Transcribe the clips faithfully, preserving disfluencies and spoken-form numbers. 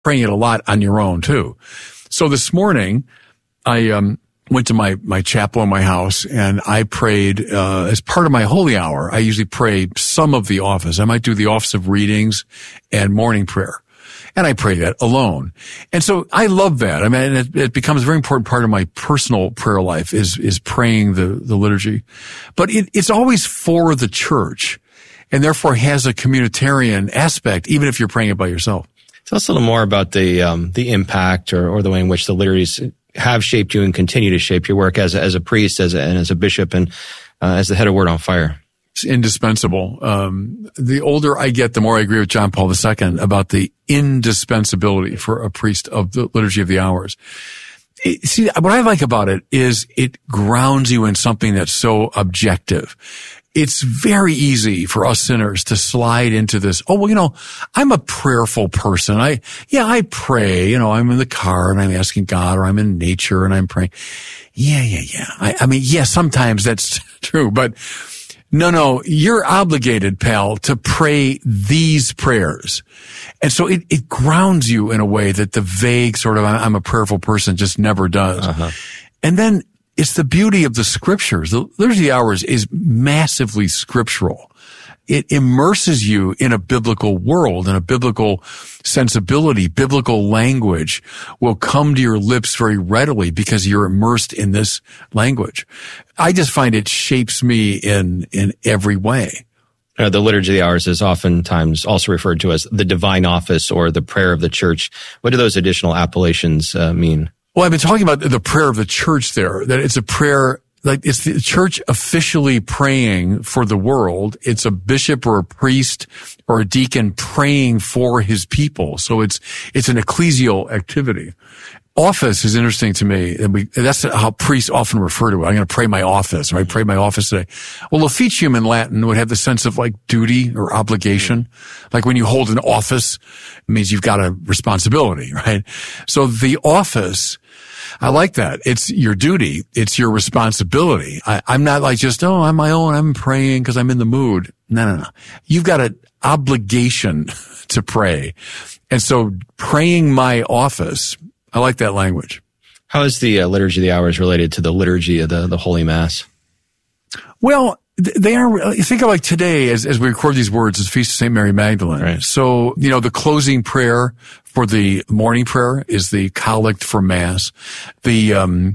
praying it a lot on your own too. So this morning, I um, went to my, my chapel in my house, and I prayed uh, as part of my holy hour. I usually pray some of the office. I might do the office of readings and morning prayer. And I pray that alone. And so I love that. I mean, it, it becomes a very important part of my personal prayer life is, is praying the, the liturgy. But it, it's always for the church, and therefore has a communitarian aspect, even if you're praying it by yourself. Tell us a little more about the, um, the impact or, or the way in which the liturgies have shaped you and continue to shape your work as a, as a priest, as a, and as a bishop, and uh, as the head of Word on Fire. It's indispensable. Um, the older I get, the more I agree with John Paul the Second about the indispensability for a priest of the Liturgy of the Hours. It, see, what I like about it is it grounds you in something that's so objective. It's very easy for us sinners to slide into this. Oh, well, you know, I'm a prayerful person. I, yeah, I pray. You know, I'm in the car and I'm asking God, or I'm in nature and I'm praying. Yeah, yeah, yeah. I, I mean, yeah, sometimes that's true, but no, no, you're obligated, pal, to pray these prayers. And so it, it grounds you in a way that the vague sort of, I'm a prayerful person just never does. Uh-huh. And then it's the beauty of the scriptures. The Liturgy of the Hours is massively scriptural. It immerses you in a biblical world, and a biblical sensibility, biblical language will come to your lips very readily because you're immersed in this language. I just find it shapes me in, in every way. Uh, the Liturgy of the Hours is oftentimes also referred to as the divine office or the prayer of the church. What do those additional appellations uh, mean? Well, I've been talking about the prayer of the church there, that it's a prayer, like it's the church officially praying for the world. It's a bishop or a priest or a deacon praying for his people. So it's, it's an ecclesial activity. Office is interesting to me. And we, that's how priests often refer to it. I'm going to pray my office, or I pray my office today. Well, officium in Latin would have the sense of like duty or obligation. Like when you hold an office, it means you've got a responsibility, right? So the office, I like that. It's your duty. It's your responsibility. I, I'm not like just, oh, I'm my own. I'm praying because I'm in the mood. No, no, no. You've got an obligation to pray. And so praying my office, I like that language. How is the uh, Liturgy of the Hours related to the liturgy of the, the Holy Mass? Well, they are, you think of like today, as, as we record these words, it's Feast of Saint Mary Magdalene. Right. So, you know, the closing prayer for the morning prayer is the collect for Mass. The, um,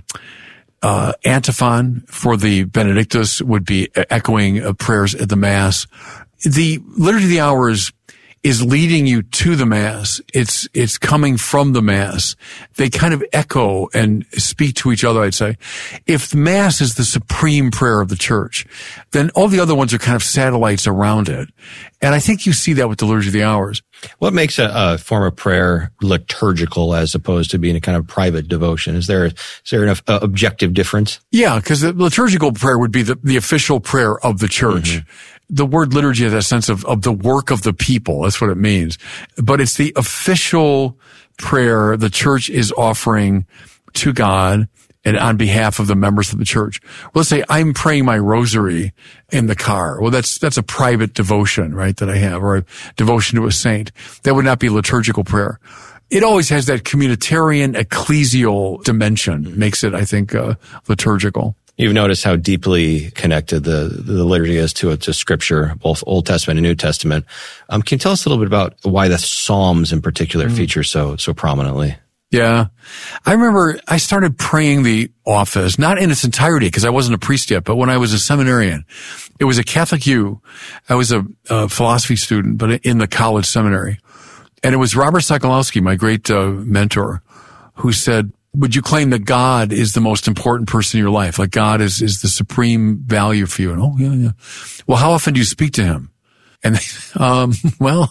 uh, antiphon for the Benedictus would be echoing of prayers at the Mass. The Liturgy of the Hours is leading you to the Mass. It's, it's coming from the Mass. They kind of echo and speak to each other, I'd say. If the Mass is the supreme prayer of the church, then all the other ones are kind of satellites around it. And I think you see that with the Liturgy of the Hours. What makes a, a form of prayer liturgical as opposed to being a kind of private devotion? Is there, is there an uh, objective difference? Yeah, because the liturgical prayer would be the, the official prayer of the church. Mm-hmm. The word liturgy has a sense of, of the work of the people. That's what it means. But it's the official prayer the church is offering to God and on behalf of the members of the church. Well, let's say I'm praying my rosary in the car. Well, that's, that's a private devotion, right, that I have, or a devotion to a saint. That would not be liturgical prayer. It always has that communitarian ecclesial dimension, makes it, I think, uh, liturgical. You've noticed how deeply connected the, the liturgy is to, to Scripture, both Old Testament and New Testament. Um, can you tell us a little bit about why the Psalms in particular mm. feature so, so prominently? Yeah. I remember I started praying the office, not in its entirety because I wasn't a priest yet, but when I was a seminarian. It was a Catholic U. I was a, a philosophy student, but in the college seminary. And it was Robert Sokolowski, my great uh, mentor, who said, would you claim that God is the most important person in your life? Like God is, is the supreme value for you? And oh, yeah, yeah. Well, how often do you speak to him? And, um, well,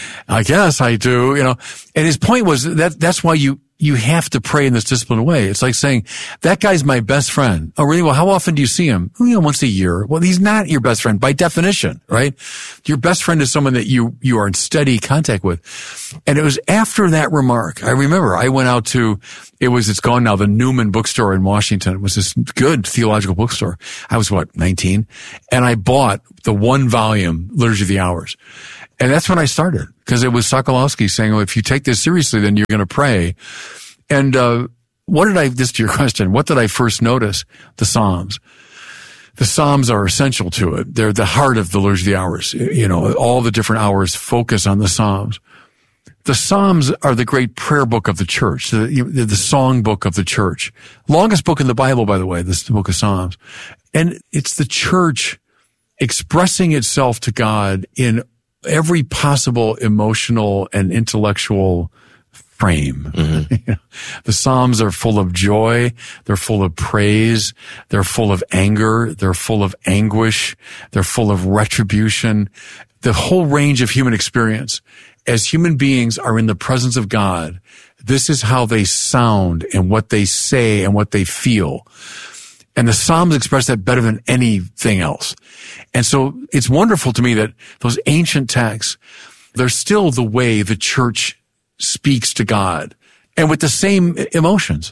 I guess I do, you know. And his point was that that's why you, you have to pray in this disciplined way. It's like saying, that guy's my best friend. Oh, really? Well, how often do you see him? Oh, you know, once a year. Well, he's not your best friend by definition, right? Your best friend is someone that you, you are in steady contact with. And it was after that remark, I remember I went out to, it was, it's gone now, the Newman bookstore in Washington. It was this good theological bookstore. I was what, nineteen? And I bought the one volume Liturgy of the Hours. And that's when I started, because it was Sokolowski saying, well, if you take this seriously, then you're going to pray. And, uh, what did I, this to your question, what did I first notice? The Psalms. The Psalms are essential to it. They're the heart of the Liturgy of the Hours. You know, all the different hours focus on the Psalms. The Psalms are the great prayer book of the church, the, the song book of the church. Longest book in the Bible, by the way, this is the book of Psalms. And it's the church expressing itself to God in every possible emotional and intellectual frame. Mm-hmm. You know, the Psalms are full of joy. They're full of praise. They're full of anger. They're full of anguish. They're full of retribution. The whole range of human experience. As human beings are in the presence of God, this is how they sound and what they say and what they feel. And the Psalms express that better than anything else. And so it's wonderful to me that those ancient texts, they're still the way the church speaks to God, and with the same emotions.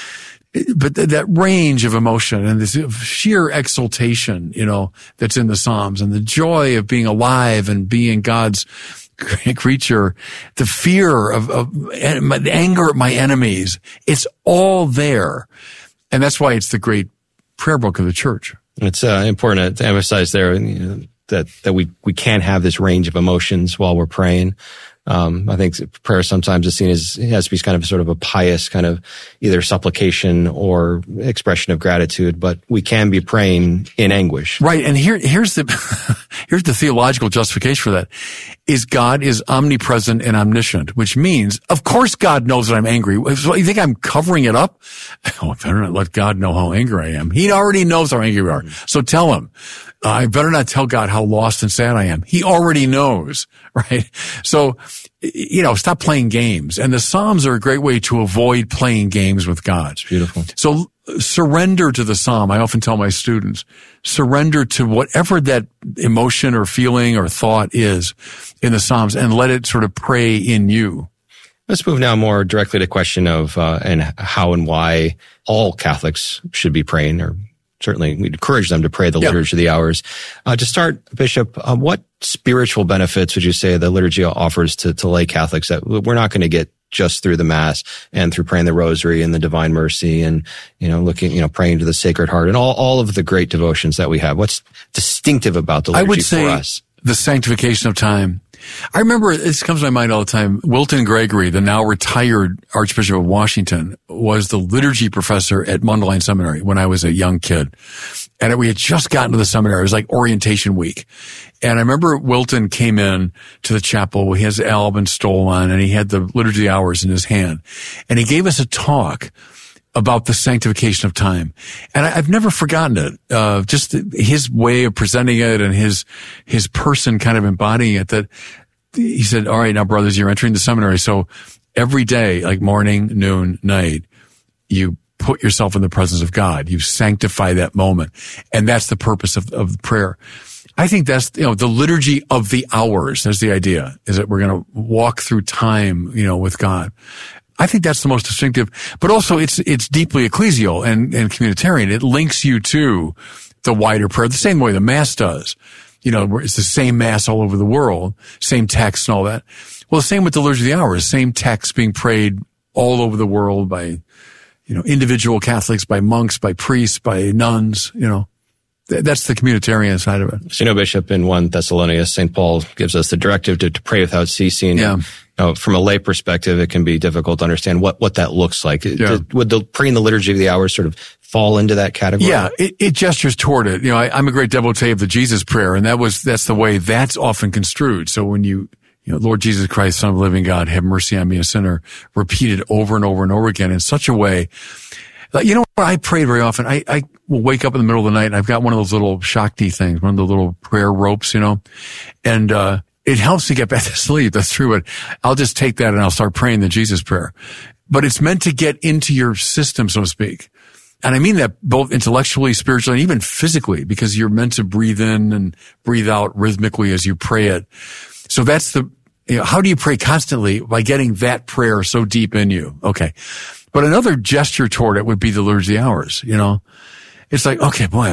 But th- that range of emotion and this sheer exultation, you know, that's in the Psalms, and the joy of being alive and being God's creature, the fear of, of the anger at my enemies, it's all there. And that's why it's the great prayer book of the church. It's uh, important to emphasize there, you know, that, that we, we can have this range of emotions while we're praying. Um, I think prayer sometimes is seen as, it has to be kind of sort of a pious kind of either supplication or expression of gratitude, but we can be praying in anguish. Right. And here, here's the, here's the theological justification for that is God is omnipresent and omniscient, which means, of course, God knows that I'm angry. So you think I'm covering it up? Oh, I better not let God know how angry I am. He already knows how angry we are. So tell him. Uh, I better not tell God how lost and sad I am. He already knows, right? So, you know, stop playing games. And the Psalms are a great way to avoid playing games with God. It's beautiful. So surrender to the Psalm. I often tell my students, surrender to whatever that emotion or feeling or thought is in the Psalms and let it sort of pray in you. Let's move now more directly to the question of uh, and how and why all Catholics should be praying, or certainly we encourage them to pray the yeah. Liturgy of the Hours. Uh, to start, Bishop, uh, what spiritual benefits would you say the liturgy offers to, to lay Catholics that we're not going to get just through the Mass and through praying the Rosary and the Divine Mercy and, you know, looking, you know, praying to the Sacred Heart and all, all of the great devotions that we have? What's distinctive about the liturgy I would say for us? The sanctification of time. I remember, this comes to my mind all the time, Wilton Gregory, the now retired Archbishop of Washington, was the liturgy professor at Mundelein Seminary when I was a young kid. And we had just gotten to the seminary. It was like orientation week. And I remember Wilton came in to the chapel. He has Albin Stoll on, and he had the Liturgy of the Hours in his hand. And he gave us a talk about the sanctification of time. And I, I've never forgotten it. Uh, just his way of presenting it and his, his person kind of embodying it, that he said, all right, now brothers, you're entering the seminary. So every day, like morning, noon, night, you put yourself in the presence of God. You sanctify that moment. And that's the purpose of, of prayer. I think that's, you know, the liturgy of the hours. That's the idea, is that we're going to walk through time, you know, with God. I think that's the most distinctive, but also it's, it's deeply ecclesial and, and communitarian. It links you to the wider prayer, the same way the Mass does. You know, it's the same Mass all over the world, same text and all that. Well, the same with the Liturgy of the Hours, same text being prayed all over the world by, you know, individual Catholics, by monks, by priests, by nuns, you know. That's the communitarian side of it. So, you know, Bishop, in First Thessalonians, Saint Paul gives us the directive to, to pray without ceasing. Yeah. And, you know, from a lay perspective, it can be difficult to understand what, what that looks like. Yeah. Would the praying the Liturgy of the Hours sort of fall into that category? Yeah, it, it gestures toward it. You know, I, I'm a great devotee of the Jesus prayer, and that was, that's the way that's often construed. So when you, you know, Lord Jesus Christ, Son of the living God, have mercy on me, a sinner, repeated over and over and over again in such a way. Like, you know what I pray very often? I, I will wake up in the middle of the night and I've got one of those little Shakti things, one of the little prayer ropes, you know, and, uh, it helps to get back to sleep. That's true. But I'll just take that and I'll start praying the Jesus prayer. But it's meant to get into your system, so to speak. And I mean that both intellectually, spiritually, and even physically, because you're meant to breathe in and breathe out rhythmically as you pray it. So that's the, you know, how do you pray constantly? By getting that prayer so deep in you. Okay. But another gesture toward it would be the Liturgy of the Hours, you know. It's like, okay, boy, I'm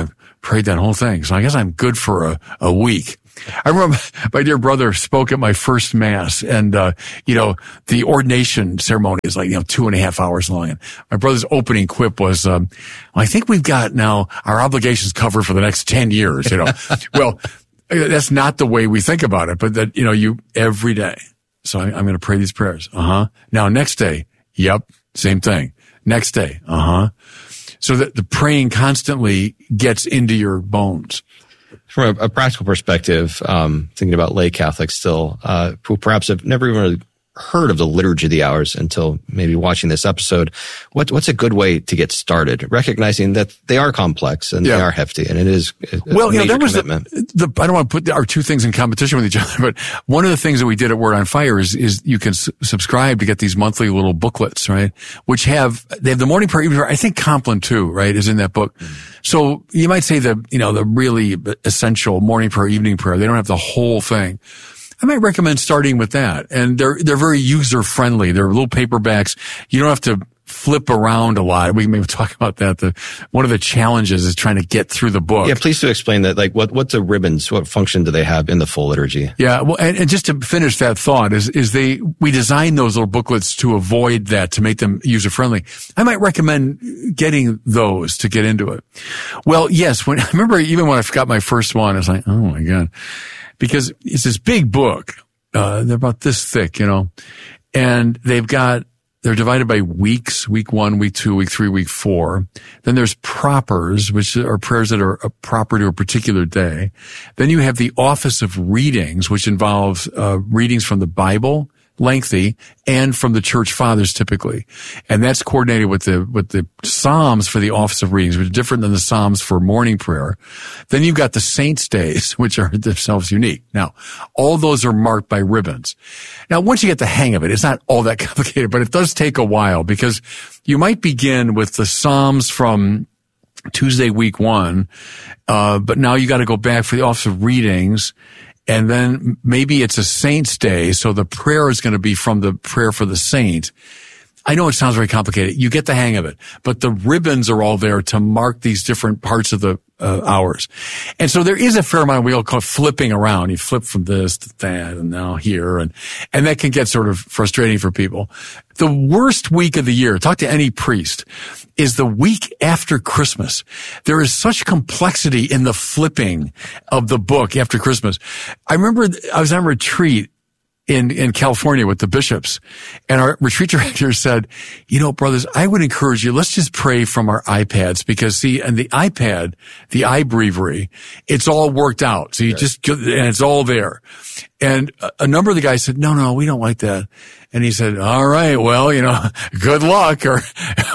prayed that whole thing. So I guess I'm good for a, a week. I remember my dear brother spoke at my first mass, and, uh, you know, the ordination ceremony is like, you know, two and a half hours long. And my brother's opening quip was, um, well, I think we've got now our obligations covered for the next ten years, you know. Well, that's not the way we think about it, but that, you know, you every day. So I, I'm going to pray these prayers. Uh huh. Now, next day. Yep. Same thing. Next day. Uh huh. So that the praying constantly gets into your bones. From a, a practical perspective, um, thinking about lay Catholics still, uh, who perhaps have never even really heard of the Liturgy of the Hours until maybe watching this episode, what, what's a good way to get started? Recognizing that they are complex and yeah. they are hefty, and it is a well, major you know, that was commitment. The, the, I don't want to put our two things in competition with each other, but one of the things that we did at Word on Fire is, is you can s- subscribe to get these monthly little booklets, right? Which have, they have the morning prayer, evening prayer. I think Compline too, right, is in that book. Mm-hmm. So you might say the, you know, the really essential morning prayer, evening prayer. They don't have the whole thing. I might recommend starting with that. And they're, they're very user friendly. They're little paperbacks. You don't have to flip around a lot. We may talk about that. The, one of the challenges is trying to get through the book. Yeah, please do explain that. Like, what, what the ribbons, what function do they have in the full liturgy? Yeah. Well, and, and just to finish that thought is, is they, we designed those little booklets to avoid that, to make them user friendly. I might recommend getting those to get into it. Well, yes. When, I remember even when I got my first one, I was like, oh my God. Because it's this big book. Uh, they're about this thick, you know, and they've got, they're divided by weeks, week one, week two, week three, week four. Then there's propers, which are prayers that are proper to a particular day. Then you have the office of readings, which involves, uh, readings from the Bible, lengthy, and from the church fathers typically. And that's coordinated with the, with the Psalms for the office of readings, which are different than the Psalms for morning prayer. Then you've got the saints' days, which are themselves unique. Now, all those are marked by ribbons. Now, once you get the hang of it, it's not all that complicated, but it does take a while, because you might begin with the Psalms from Tuesday, week one, uh, but now you got to go back for the office of readings. And then maybe it's a saint's day, so the prayer is going to be from the prayer for the saint. I know it sounds very complicated. You get the hang of it. But the ribbons are all there to mark these different parts of the uh, hours. And so there is a fair amount we all call flipping around. You flip from this to that and now here. And, and that can get sort of frustrating for people. The worst week of the year, talk to any priest, is the week after Christmas. There is such complexity in the flipping of the book after Christmas. I remember I was on retreat in, in California with the bishops, and our retreat director said, you know, brothers, I would encourage you, let's just pray from our iPads, because see, and the iPad, the iBreviary, it's all worked out. So you right. just, and it's all there. And a number of the guys said, no, no, we don't like that. And he said, all right, well, you know, good luck, or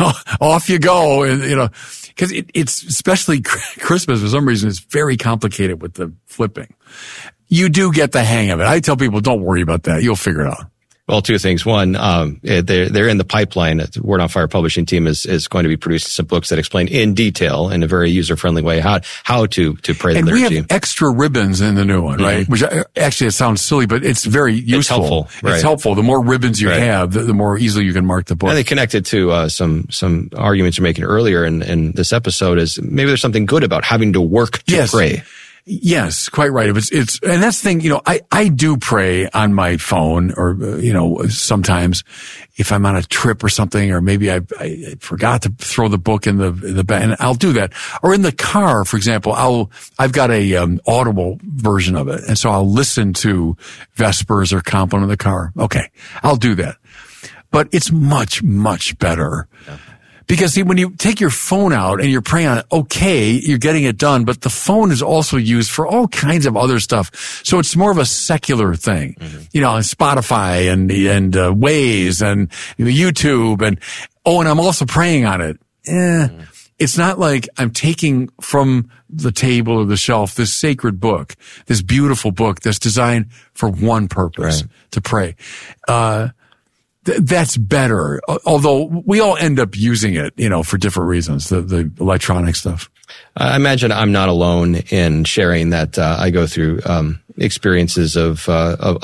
off you go. And, you know, cause it, it's especially Christmas for some reason, it's very complicated with the flipping. You do get the hang of it. I tell people, don't worry about that. You'll figure it out. Well, two things. One, um, they're, they're in the pipeline. The Word on Fire publishing team is, is going to be producing some books that explain in detail, in a very user-friendly way, how, how to, to pray the and liturgy. And we have extra ribbons in the new one, right? Mm-hmm. Which actually, it sounds silly, but it's very useful. It's helpful. Right. It's helpful. The more ribbons you right. have, the, the more easily you can mark the book. And they connected to, uh, some, some arguments you're making earlier in, in this episode is maybe there's something good about having to work to yes. pray. Yes, quite right. It's, it's, and that's the thing, you know, I, I do pray on my phone, or, uh, you know, sometimes if I'm on a trip or something, or maybe I, I forgot to throw the book in the, in the bag, and I'll do that. Or in the car, for example, I'll, I've got a, um, audible version of it. And so I'll listen to Vespers or Compline in the car. Okay. I'll do that. But it's much, much better. Yeah. Because see, when you take your phone out and you're praying on it, okay, you're getting it done, but the phone is also used for all kinds of other stuff. So it's more of a secular thing. Mm-hmm. You know, Spotify and, and, uh, Waze and you know, YouTube and, oh, and I'm also praying on it. Eh, mm-hmm. It's not like I'm taking from the table or the shelf this sacred book, this beautiful book that's designed for one purpose, right. to pray. Uh, That's better, although we all end up using it, you know, for different reasons, the, the electronic stuff. I imagine I'm not alone in sharing that uh, I go through um, experiences of, uh, of of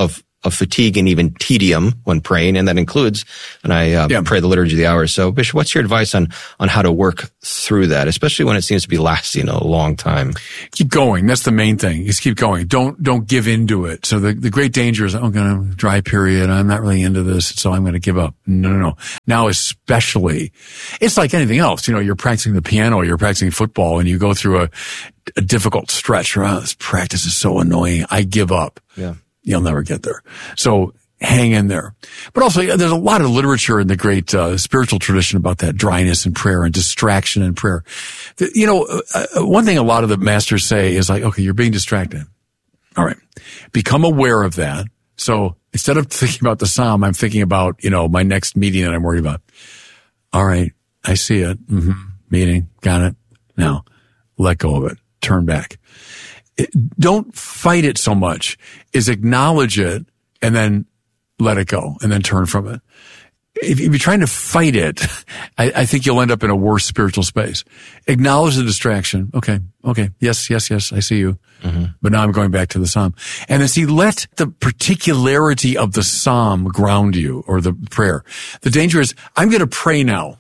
of fatigue and even tedium when praying, and that includes, and I uh, yeah. pray the Liturgy of the Hours. So, Bishop, what's your advice on on how to work through that, especially when it seems to be lasting a long time? Keep going. That's the main thing. Is keep going. Don't don't give into it. So the the great danger is, I'm going to dry period. I'm not really into this, so I'm going to give up. No, no, no. Now, especially, it's like anything else. You know, you're practicing the piano, you're practicing football, and you go through a a difficult stretch. Oh, this practice is so annoying. I give up. Yeah. You'll never get there. So hang in there. But also, there's a lot of literature in the great uh, spiritual tradition about that dryness in prayer and distraction in prayer. The, you know, uh, one thing a lot of the masters say is like, okay, you're being distracted. All right. Become aware of that. So instead of thinking about the psalm, I'm thinking about, you know, my next meeting that I'm worried about. All right. I see it. Mm-hmm. Meeting. Got it. Now, let go of it. Turn back. It, don't fight it so much, is acknowledge it and then let it go and then turn from it. If, if you're trying to fight it, I, I think you'll end up in a worse spiritual space. Acknowledge the distraction. Okay. Okay. Yes, yes, yes. I see you. Mm-hmm. But now I'm going back to the psalm. And then see, let the particularity of the psalm ground you, or the prayer. The danger is, I'm going to pray now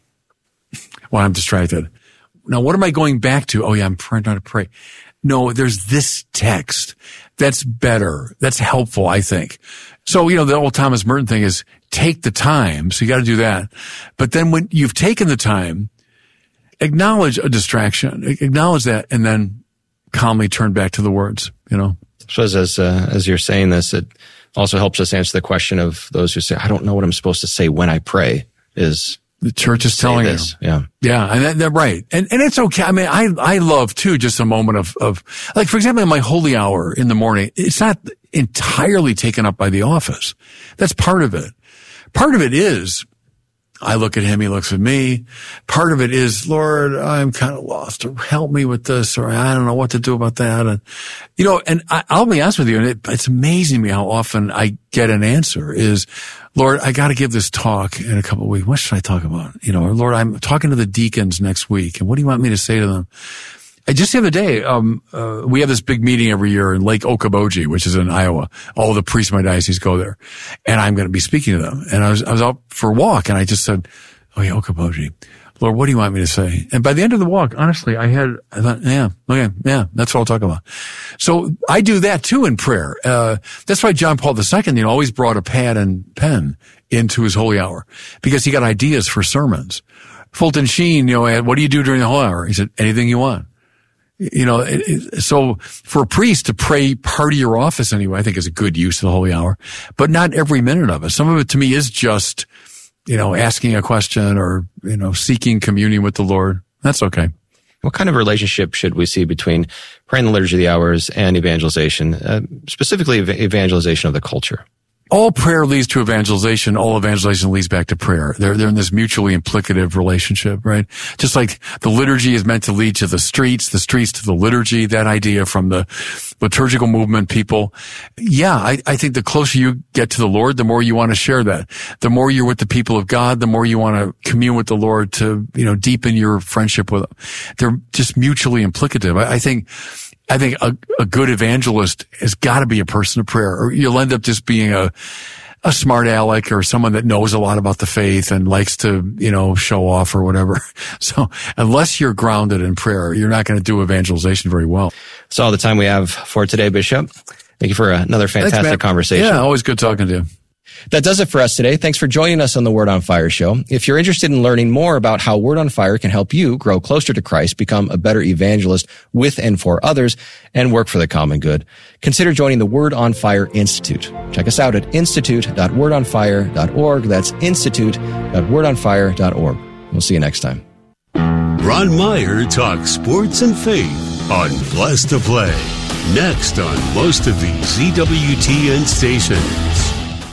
while I'm distracted. Now, what am I going back to? Oh yeah, I'm trying to pray. No, there's this text that's better. That's helpful, I think. So, you know, the old Thomas Merton thing is take the time. So you got to do that. But then when you've taken the time, acknowledge a distraction, acknowledge that, and then calmly turn back to the words, you know. So as, as, uh, as you're saying this, it also helps us answer the question of those who say, I don't know what I'm supposed to say when I pray. Is the church is telling you. Yeah. Yeah. And that, they're right. And, and it's okay. I mean, I, I love too, just a moment of, of, like, for example, in my holy hour in the morning, it's not entirely taken up by the office. That's part of it. Part of it is, I look at him, he looks at me. Part of it is, Lord, I'm kind of lost, or help me with this, or I don't know what to do about that. And, you know, and I, I'll be honest with you, and it, it's amazing me how often I get an answer is, Lord, I got to give this talk in a couple of weeks. What should I talk about? You know, or Lord, I'm talking to the deacons next week, and what do you want me to say to them? I just the other day, um, uh, we have this big meeting every year in Lake Okoboji, which is in Iowa. All the priests in my diocese go there, and I'm going to be speaking to them. And I was, I was out for a walk, and I just said, oh yeah, Okoboji. Lord, what do you want me to say? And by the end of the walk, honestly, I had, I thought, yeah, okay, yeah, that's what I'll talk about. So I do that too in prayer. Uh, that's why John Paul the Second, you know, always brought a pad and pen into his holy hour, because he got ideas for sermons. Fulton Sheen, you know, what do you do during the holy hour? He said, anything you want. You know, it, it, so for a priest to pray part of your office anyway, I think is a good use of the holy hour, but not every minute of it. Some of it to me is just, you know, asking a question or, you know, seeking communion with the Lord. That's okay. What kind of relationship should we see between praying the Liturgy of the Hours and evangelization, uh, specifically ev- evangelization of the culture? All prayer leads to evangelization. All evangelization leads back to prayer. They're, they're in this mutually implicative relationship, right? Just like the liturgy is meant to lead to the streets, the streets to the liturgy, that idea from the liturgical movement people. Yeah, I, I think the closer you get to the Lord, the more you want to share that. The more you're with the people of God, the more you want to commune with the Lord to, you know, deepen your friendship with them. They're just mutually implicative. I, I think I think a, a good evangelist has got to be a person of prayer, or you'll end up just being a, a smart aleck or someone that knows a lot about the faith and likes to, you know, show off or whatever. So unless you're grounded in prayer, you're not going to do evangelization very well. That's all the time we have for today, Bishop. Thank you for another fantastic Thanks, conversation. Yeah, always good talking to you. That does it for us today. Thanks for joining us on the Word on Fire show. If you're interested in learning more about how Word on Fire can help you grow closer to Christ, become a better evangelist with and for others, and work for the common good, consider joining the Word on Fire Institute. Check us out at institute dot word on fire dot org. That's institute dot word on fire dot org. We'll see you next time. Ron Meyer talks sports and faith on Blessed to Play. Next on most of these E W T N stations.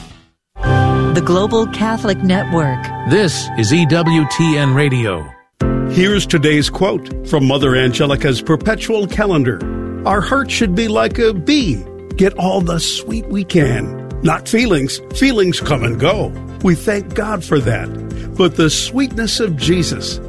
The Global Catholic Network. This is E W T N Radio. Here's today's quote from Mother Angelica's perpetual calendar. Our heart should be like a bee. Get all the sweet we can. Not feelings. Feelings come and go. We thank God for that. But the sweetness of Jesus.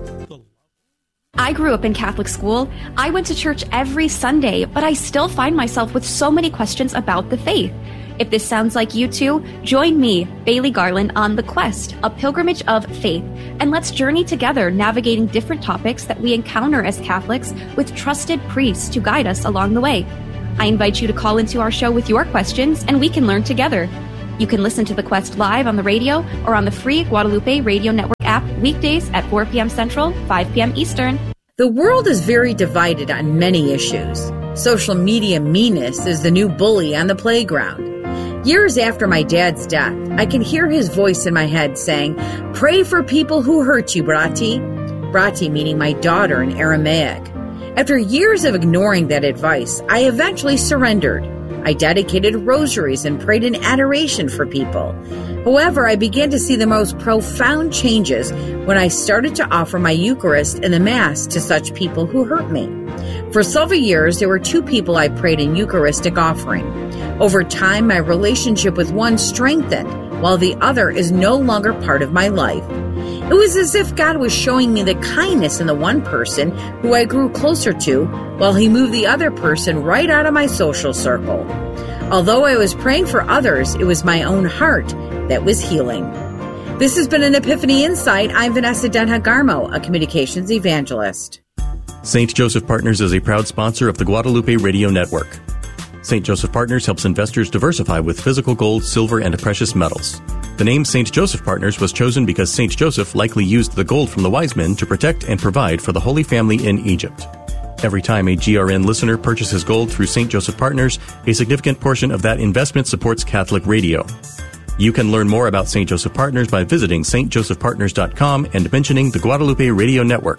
I grew up in Catholic school. I went to church every Sunday, but I still find myself with so many questions about the faith. If this sounds like you too, join me, Bailey Garland, on The Quest, a pilgrimage of faith, and let's journey together navigating different topics that we encounter as Catholics with trusted priests to guide us along the way. I invite you to call into our show with your questions, and we can learn together. You can listen to The Quest live on the radio or on the free Guadalupe Radio Network app weekdays at four p.m. Central, five p.m. Eastern. The world is very divided on many issues. Social media meanness is the new bully on the playground. Years after my dad's death, I can hear his voice in my head saying, "Pray for people who hurt you, Brati." Brati meaning my daughter in Aramaic. After years of ignoring that advice, I eventually surrendered. I dedicated rosaries and prayed in adoration for people. However, I began to see the most profound changes when I started to offer my Eucharist and the Mass to such people who hurt me. For several years, there were two people I prayed in Eucharistic offering. Over time, my relationship with one strengthened, while the other is no longer part of my life. It was as if God was showing me the kindness in the one person who I grew closer to, while He moved the other person right out of my social circle. Although I was praying for others, it was my own heart that was healing. This has been an Epiphany Insight. I'm Vanessa Denha-Garmo, a communications evangelist. Saint Joseph Partners is a proud sponsor of the Guadalupe Radio Network. Saint Joseph Partners helps investors diversify with physical gold, silver, and precious metals. The name Saint Joseph Partners was chosen because Saint Joseph likely used the gold from the wise men to protect and provide for the Holy Family in Egypt. Every time a G R N listener purchases gold through Saint Joseph Partners, a significant portion of that investment supports Catholic radio. You can learn more about Saint Joseph Partners by visiting s t joseph partners dot com and mentioning the Guadalupe Radio Network.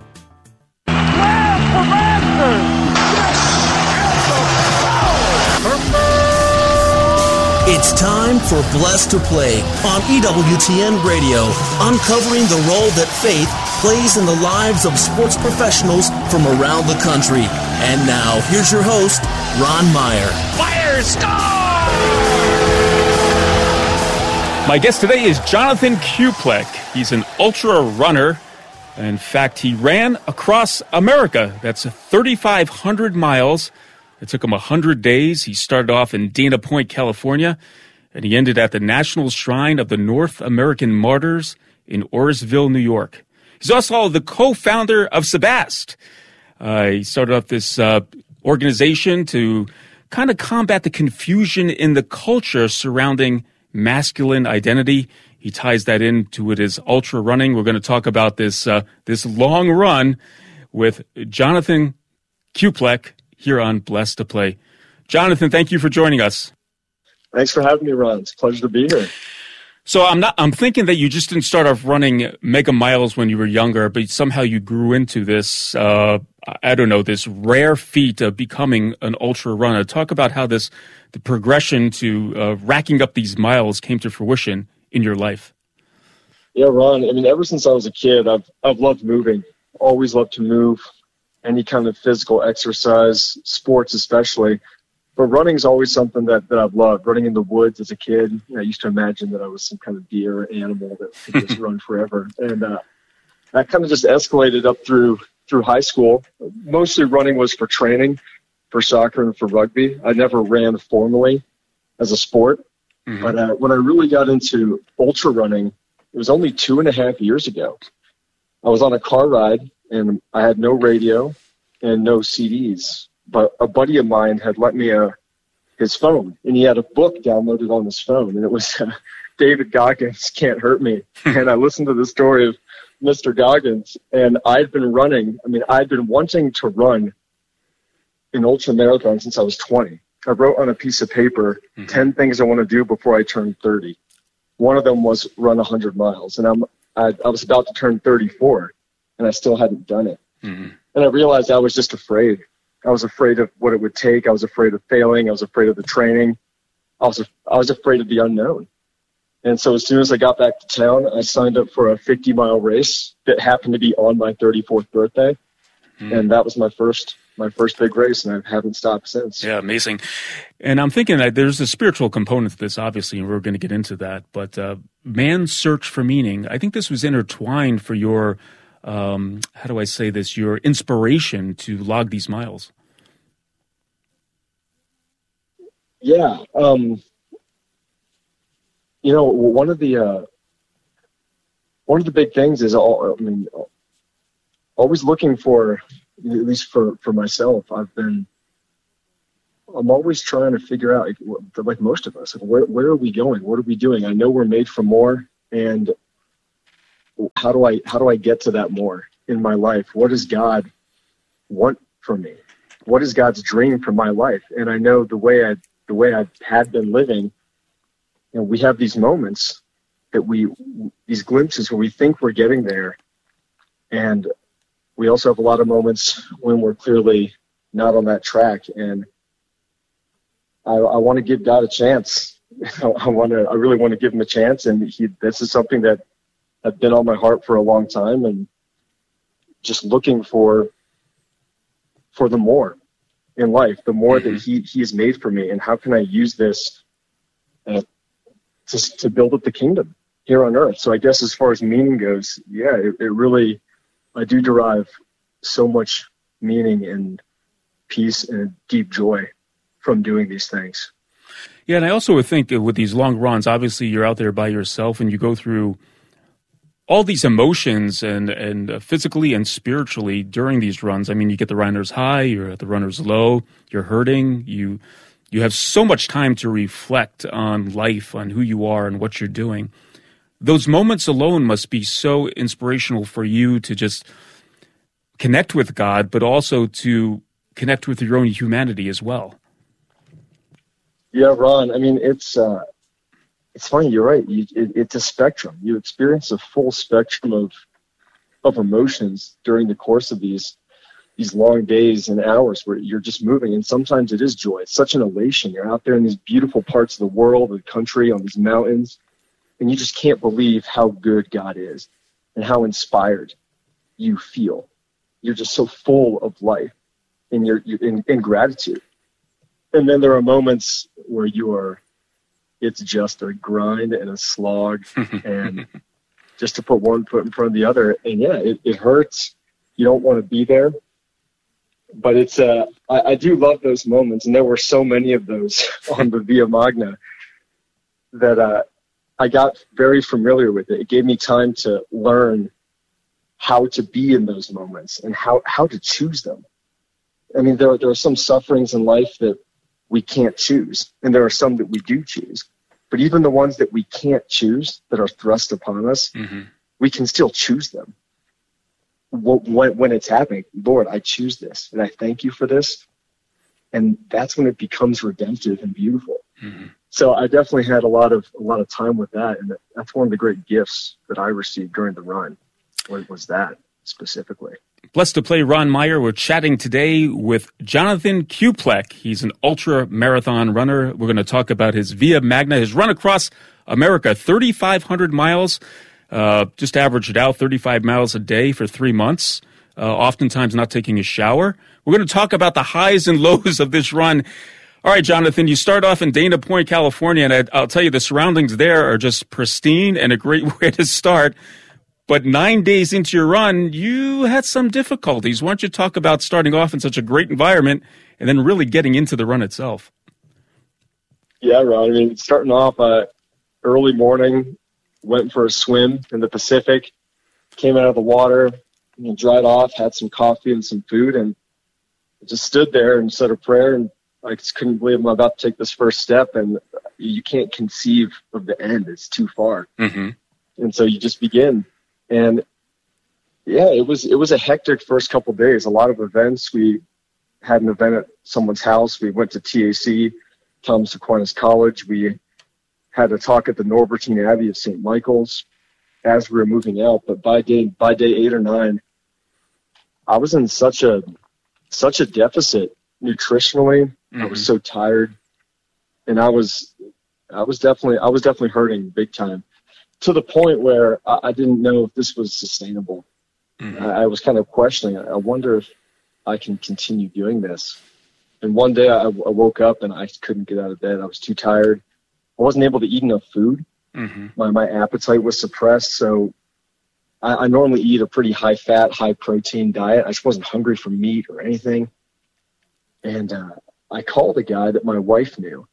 It's time for Blessed to Play on E W T N Radio, uncovering the role that faith plays in the lives of sports professionals from around the country. And now, here's your host, Ron Meyer. Fire, score! My guest today is Jonathan Kuplek. He's an ultra runner. In fact, he ran across America. That's thirty-five hundred miles. It took him one hundred days. He started off in Dana Point, California, and he ended at the National Shrine of the North American Martyrs in Orisville, New York. He's also the co-founder of Sebast. Uh, he started up this uh, organization to kind of combat the confusion in the culture surrounding masculine identity. He ties that into it as ultra running. We're going to talk about this uh, this long run with Jonathan Kuplek here on Blessed to Play. Jonathan, thank you for joining us. Thanks for having me, Ron. It's a pleasure to be here. So I'm not. I'm thinking that you just didn't start off running mega miles when you were younger, but somehow you grew into this. Uh, I don't know, this rare feat of becoming an ultra runner. Talk about how this, the progression to uh, racking up these miles came to fruition in your life. Yeah, Ron. I mean, ever since I was a kid, I've I've loved moving. Always loved to move. Any kind of physical exercise, sports especially. But running is always something that, that I've loved. Running in the woods as a kid, you know, I used to imagine that I was some kind of deer or animal that could just run forever. And uh, that kind of just escalated up through through high school. Mostly running was for training, for soccer and for rugby. I never ran formally as a sport. Mm-hmm. But uh, when I really got into ultra running, it was only two and a half years ago. I was on a car ride, and I had no radio and no C Ds. But a buddy of mine had lent me a, his phone, and he had a book downloaded on his phone, and it was uh, David Goggins' Can't Hurt Me. And I listened to the story of Mister Goggins, and I'd been running. I mean, I'd been wanting to run an ultra marathon since I was twenty. I wrote on a piece of paper mm-hmm. ten things I want to do before I turn thirty. One of them was run one hundred miles, and I'm I, I was about to turn thirty-four. And I still hadn't done it. Mm-hmm. And I realized I was just afraid. I was afraid of what it would take. I was afraid of failing. I was afraid of the training. I was I was afraid of the unknown. And so as soon as I got back to town, I signed up for a fifty-mile race that happened to be on my thirty-fourth birthday. Mm-hmm. And that was my first my first big race, and I haven't stopped since. Yeah, amazing. And I'm thinking that there's a spiritual component to this, obviously, and we're going to get into that. But uh, man's search for meaning, I think this was intertwined for your Um, how do I say this, your inspiration to log these miles? Yeah. Um, you know, one of the uh, one of the big things is all. I mean, always looking for, at least for, for myself, I've been. I'm always trying to figure out, like, like most of us, like, where where are we going? What are we doing? I know we're made for more, and how do I how do I get to that more in my life? What does God want from me? What is God's dream for my life? And I know the way I the way I had been living, you know, we have these moments that we these glimpses where we think we're getting there, and we also have a lot of moments when we're clearly not on that track. And I, I want to give God a chance. I want to. I really want to give him a chance, and he. This is something that has been on my heart for a long time, and just looking for for the more in life, the more mm-hmm. that he he has made for me, and how can I use this uh, to to build up the kingdom here on earth. So I guess as far as meaning goes, yeah, it, it really, I do derive so much meaning and peace and deep joy from doing these things. Yeah, and I also would think with these long runs, obviously you're out there by yourself and you go through all these emotions and, and uh, physically and spiritually during these runs. I mean, you get the runner's high, you're at the runner's low, you're hurting, you you have so much time to reflect on life, on who you are and what you're doing. Those moments alone must be so inspirational for you to just connect with God, but also to connect with your own humanity as well. Yeah, Ron, I mean, it's uh, it's funny, you're right. You, it, it's a spectrum. You experience a full spectrum of of emotions during the course of these these long days and hours where you're just moving. And sometimes it is joy. It's such an elation. You're out there in these beautiful parts of the world, the country, on these mountains, and you just can't believe how good God is and how inspired you feel. You're just so full of life and you're, you're in, in gratitude. And then there are moments where you are, it's just a grind and a slog and just to put one foot in front of the other. And yeah, it, it hurts. You don't want to be there, but it's, uh, I, I do love those moments. And there were so many of those on the Via Magna that, uh, I got very familiar with it. It gave me time to learn how to be in those moments and how, how to choose them. I mean, there, there are some sufferings in life that we can't choose, and there are some that we do choose. But even the ones that we can't choose, that are thrust upon us, mm-hmm. we can still choose them. When, when it's happening, Lord, I choose this, and I thank you for this. And that's when it becomes redemptive and beautiful. Mm-hmm. So I definitely had a lot of a lot of time with that, and that's one of the great gifts that I received during the run. What was that specifically? Blessed to Play Ron Meyer. We're chatting today with Jonathan Kuplek. He's an ultra marathon runner. We're going to talk about his Via Magna, his run across America, thirty-five hundred miles. Uh, just averaged out thirty-five miles a day for three months. Uh, oftentimes not taking a shower. We're going to talk about the highs and lows of this run. All right, Jonathan, you start off in Dana Point, California, and I, I'll tell you the surroundings there are just pristine and a great way to start. But nine days into your run, you had some difficulties. Why don't you talk about starting off in such a great environment and then really getting into the run itself? Yeah, Ron. I mean, starting off uh, early morning, went for a swim in the Pacific, came out of the water, you know, dried off, had some coffee and some food, and just stood there and said a prayer. And I just couldn't believe I'm about to take this first step, and you can't conceive of the end. It's too far. Mm-hmm. And so you just begin. And yeah, it was, it was a hectic first couple of days, a lot of events. We had an event at someone's house. We went to T A C, Thomas Aquinas College. We had a talk at the Norbertine Abbey of Saint Michael's as we were moving out. But by day, by day eight or nine, I was in such a, such a deficit nutritionally. Mm-hmm. I was so tired, and I was, I was definitely, I was definitely hurting big time, to the point where I, I didn't know if this was sustainable. Mm-hmm. I, I was kind of questioning. I wonder if I can continue doing this. And one day I, I woke up and I couldn't get out of bed. I was too tired. I wasn't able to eat enough food. Mm-hmm. My my appetite was suppressed. So I, I normally eat a pretty high fat, high protein diet. I just wasn't hungry for meat or anything. And uh, I called a guy that my wife knew,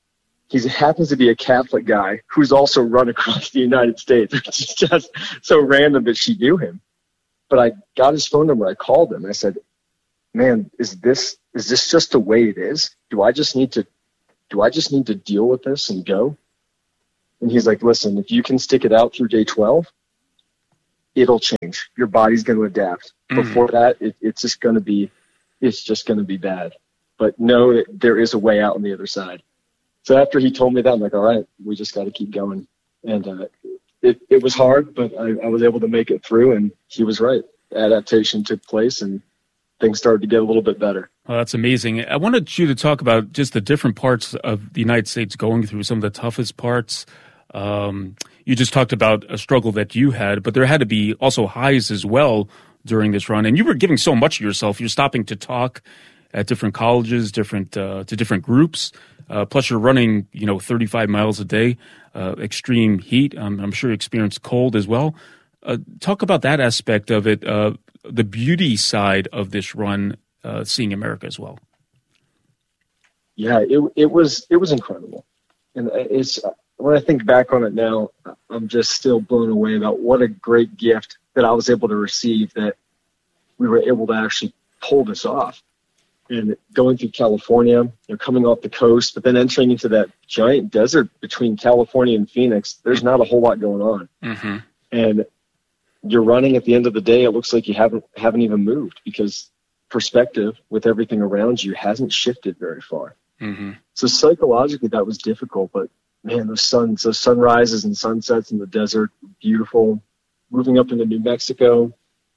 he happens to be a Catholic guy who's also run across the United States, which is just so random that she knew him. But I got his phone number. I called him. I said, man, is this, is this just the way it is? Do I just need to, do I just need to deal with this and go? And he's like, listen, if you can stick it out through day twelve, it'll change. Your body's going to adapt. Mm-hmm. Before that, it, it's just going to be, it's just going to be bad. But know that there is a way out on the other side. So after he told me that, I'm like, all right, we just got to keep going. And uh, it, it was hard, but I, I was able to make it through, and he was right. Adaptation took place, and things started to get a little bit better. Oh, that's amazing. I wanted you to talk about just the different parts of the United States going through, some of the toughest parts. Um, you just talked about a struggle that you had, but there had to be also highs as well during this run. And you were giving so much of yourself. You're stopping to talk at different colleges, different uh, to different groups. Uh, plus, you're running, you know, thirty-five miles a day, uh, extreme heat. Um, I'm sure you experienced cold as well. Uh, talk about that aspect of it, uh, the beauty side of this run, uh, seeing America as well. Yeah, it it was it was incredible, and it's when I think back on it now, I'm just still blown away about what a great gift that I was able to receive, that we were able to actually pull this off. And going through California, you know, coming off the coast, but then entering into that giant desert between California and Phoenix, there's not a whole lot going on. Mm-hmm. And you're running at the end of the day, it looks like you haven't haven't even moved, because perspective with everything around you hasn't shifted very far. Mm-hmm. So psychologically, that was difficult. But man, those suns, those sunrises and sunsets in the desert, beautiful. Moving up into New Mexico,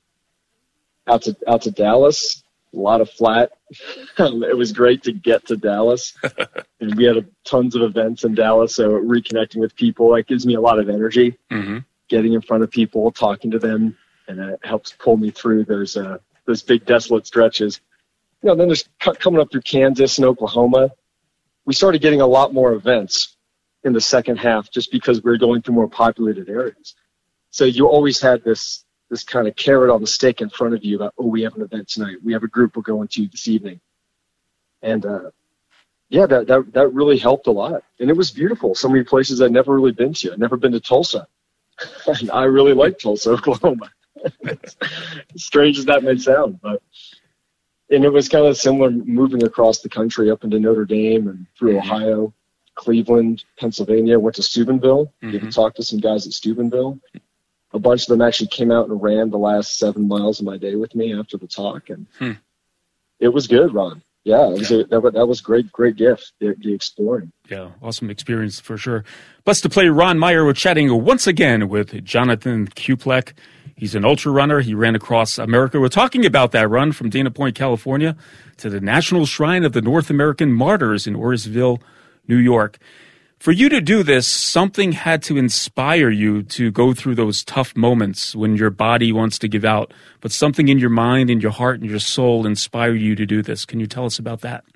out to out to Dallas. A lot of flat. Um, it was great to get to Dallas. And we had a, tons of events in Dallas, so reconnecting with people, that gives me a lot of energy. Mm-hmm. Getting in front of people, talking to them, and it helps pull me through those uh, those big desolate stretches. You know, then there's coming up through Kansas and Oklahoma. We started getting a lot more events in the second half just because we were going through more populated areas. So you always had this this kind of carrot on the stick in front of you about, oh, we have an event tonight. We have a group we're going to this evening. And, uh, yeah, that, that, that really helped a lot. And it was beautiful. So many places I'd never really been to. I'd never been to Tulsa. And I really like Tulsa, Oklahoma. As strange as that may sound, but, and it was kind of similar moving across the country up into Notre Dame and through Ohio, Cleveland, Pennsylvania, went to Steubenville. Mm-hmm. You can talk to some guys at Steubenville. A bunch of them actually came out and ran the last seven miles of my day with me after the talk, and hmm. it was good, Ron. Yeah, it was yeah. A, that, that was great, great gift, the, the exploring. Yeah, awesome experience for sure. Blessed to play Ron Meyer. We're chatting once again with Jonathan Kuplek. He's an ultra runner. He ran across America. We're talking about that run from Dana Point, California, to the National Shrine of the North American Martyrs in Orisville, New York. For you to do this, something had to inspire you to go through those tough moments when your body wants to give out, but something in your mind, in your heart, and your soul inspired you to do this. Can you tell us about that?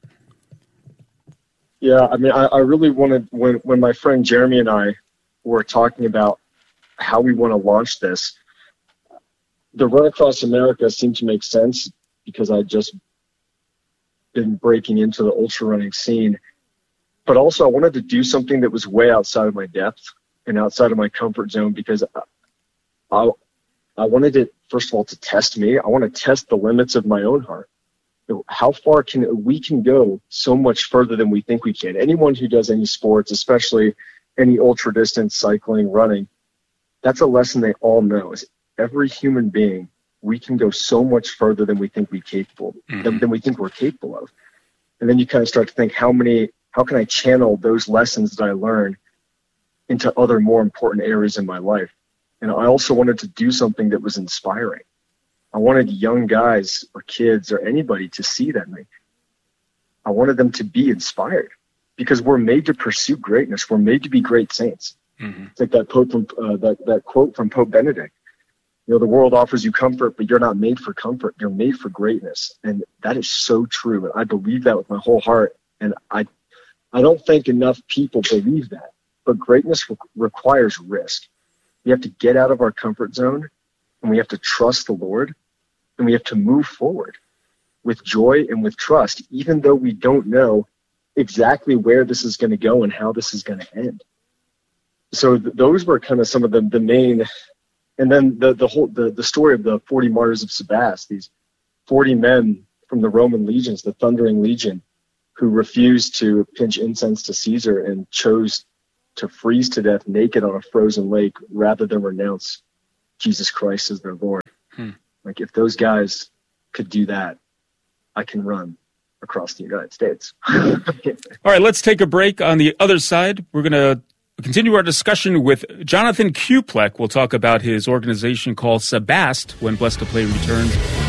Yeah, I mean, I, I really wanted, when, when my friend Jeremy and I were talking about how we want to launch this, the Run Across America seemed to make sense because I'd just been breaking into the ultra running scene. But also I wanted to do something that was way outside of my depth and outside of my comfort zone, because I, I wanted it, first of all, to test me. I want to test the limits of my own heart. How far can we can go so much further than we think we can. Anyone who does any sports, especially any ultra distance, cycling, running, that's a lesson they all know. Is every human being, we can go so much further than we think we capable, mm-hmm. than, than we think we're capable of. And then you kind of start to think, how many How can I channel those lessons that I learned into other more important areas in my life? And I also wanted to do something that was inspiring. I wanted young guys or kids or anybody to see that. I wanted them to be inspired, because we're made to pursue greatness. We're made to be great saints. Mm-hmm. It's like that quote from uh, that, that quote from Pope Benedict. You know, the world offers you comfort, but you're not made for comfort. You're made for greatness. And that is so true. And I believe that with my whole heart. And I I don't think enough people believe that, but greatness re- requires risk. We have to get out of our comfort zone, and we have to trust the Lord, and we have to move forward with joy and with trust, even though we don't know exactly where this is going to go and how this is going to end. So th- those were kind of some of the, the main, and then the, the whole, the, the story of the forty martyrs of Sebaste, these forty men from the Roman legions, the Thundering Legion, who refused to pinch incense to Caesar and chose to freeze to death naked on a frozen lake rather than renounce Jesus Christ as their Lord. Hmm. Like, if those guys could do that, I can run across the United States. All right, let's take a break. On the other side, we're going to continue our discussion with Jonathan Kuplek. We'll talk about his organization called Sebaste when Blessed to Play returns